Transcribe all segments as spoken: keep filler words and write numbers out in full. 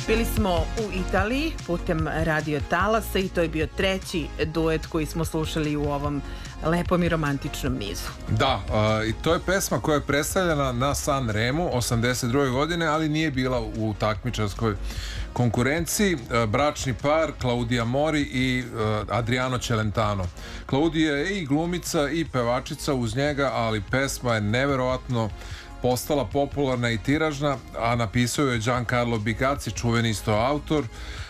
Bili smo u Italiji putem Radio Talasa i to je bio treći duet koji smo slušali u ovom lepom i romantičnom nizu. Da, uh, i to je pesma koja je predstavljena na San Remu osamdeset druge godine, ali nije bila u takmičarskoj konkurenciji. Uh, bračni par Claudia Mori i uh, Adriano Celentano. Claudia je i glumica i pevačica uz njega, ali pesma je neverovatno postala popularna i tiražna, a napisao je Giancarlo Bigazzi, čuveni isto autor.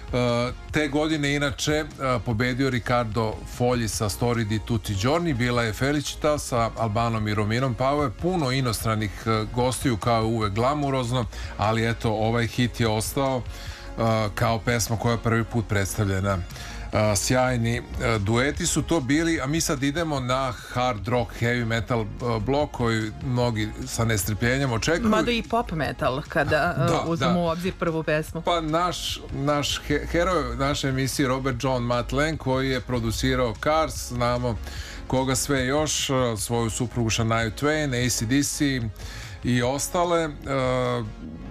Te godine inače pobedio Riccardo Fogli sa Story di tutti giorni, bila je Felicita sa Albanom i Rominom, pa ovo je puno inostranih gostiju, kao uvek glamurozno, ali eto, ovaj hit je ostao kao pesma koja je prvi put predstavljena. Uh, sjajni uh, dueti su to bili, a mi sad idemo na hard rock, heavy metal uh, blok koji mnogi sa nestrpljenjem očekuju. Mada i pop metal kada uh, da, uzmemo da. u obzir prvu pesmu. Pa naš, naš he, heroj naše emisije Robert John Matt Lang, koji je producirao Cars, znamo koga sve još, uh, svoju suprugu Shania Twain, A C D C i ostale. uh,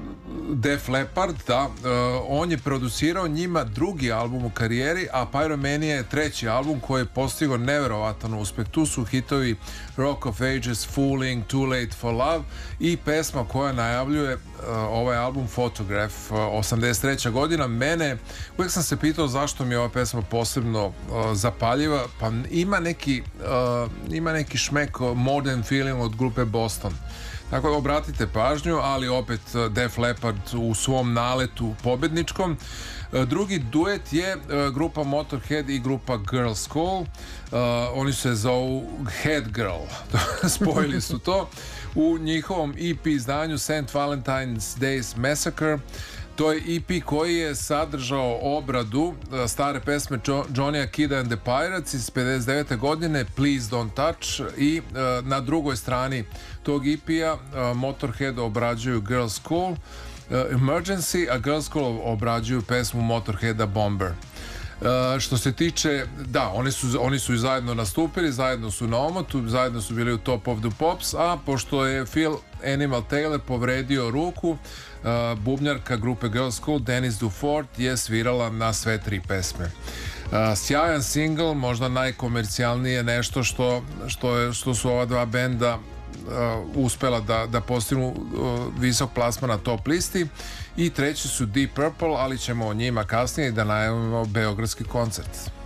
Def Leppard, da, uh, on je producirao njima drugi album u karijeri, a Pyromania je treći album koji je postigao neverovatan uspeh. Tu su hitovi Rock of Ages, Fooling, Too Late for Love i pesma koja najavljuje uh, ovaj album Photograph, uh, osamdeset treća godina. Mene, uvijek sam se pitao zašto mi je ova pesma posebno uh, zapaljiva, pa ima neki uh, ima neki šmek Modern Feeling od grupe Boston. Tako da obratite pažnju, ali opet Def Leppard u svom naletu pobedničkom. Drugi duet je grupa Motorhead i grupa Girl School. Uh, oni se zovu Head Girl. Spojili su to. U njihovom E P izdanju Saint Valentine's Days Massacre. To je E P koji je sadržao obradu stare pesme Johnny'a Kidda and the Pirates iz pedeset devete godine, Please Don't Touch, i uh, na drugoj strani tog E P-a uh, Motorhead obrađuju Girl School, uh, Emergency, a Girl School obrađuju pesmu Motorheada Bomber. Uh, što se tiče, da, oni su, oni su i zajedno nastupili, zajedno su na omotu, zajedno su bili u Top of the Pops, a pošto je Phil Animal Taylor povredio ruku, uh, bubnjarka grupe Girl School Dennis Dufort je svirala na sve tri pesme. Uh, sjajan single, možda najkomercijalnije nešto što, što, je, što su ova dva benda Uh, uspela da, da postignu uh, visok plasman na top listi, i treći su Deep Purple, ali ćemo o njima kasnije da najavimo beogradski koncert.